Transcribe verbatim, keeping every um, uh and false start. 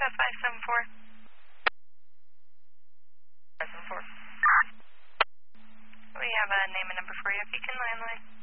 five seven four. five seven four. We have a name and number for you if you can landline.